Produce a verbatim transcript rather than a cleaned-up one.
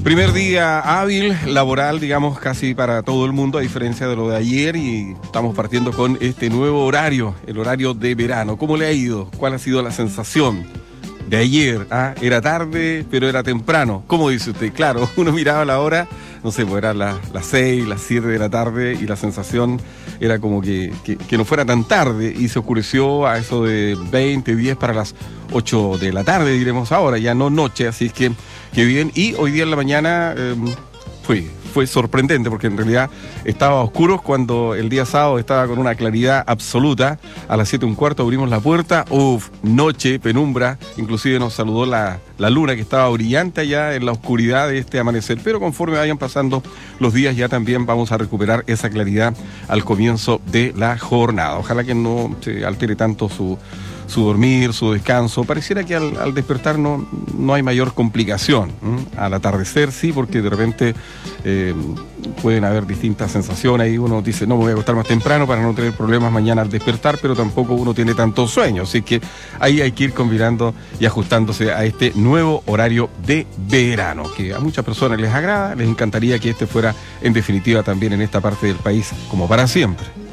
Primer día hábil, laboral, digamos, casi para todo el mundo, a diferencia de lo de ayer, y estamos partiendo con este nuevo horario, el horario de verano. ¿Cómo le ha ido? ¿Cuál ha sido la sensación de ayer? ¿Ah? Era tarde, pero era temprano. ¿Cómo dice usted? Claro, uno miraba la hora, no sé, pues eran las, las seis, las siete de la tarde, y la sensación era como que, que, que no fuera tan tarde, y se oscureció a eso de veinte, diez para las ocho de la tarde, diremos ahora, ya no noche, así es que, que bien. Y hoy día en la mañana eh, fue, fue sorprendente, porque en realidad estaba oscuro cuando el día sábado estaba con una claridad absoluta. A las siete un cuarto abrimos la puerta, uff, noche, penumbra, inclusive nos saludó la, la luna, que estaba brillante allá en la oscuridad de este amanecer, pero conforme vayan pasando los días ya también vamos a recuperar esa claridad al comienzo de la jornada. Ojalá que no se altere tanto su su dormir, su descanso. Pareciera que al, al despertar no, no hay mayor complicación. ¿Mm? Al atardecer sí, porque de repente eh, pueden haber distintas sensaciones, y uno dice, no, me voy a acostar más temprano para no tener problemas mañana al despertar, pero tampoco uno tiene tanto sueño, así que ahí hay que ir combinando y ajustándose a este nuevo horario de verano, que a muchas personas les agrada, les encantaría que este fuera en definitiva también en esta parte del país como para siempre.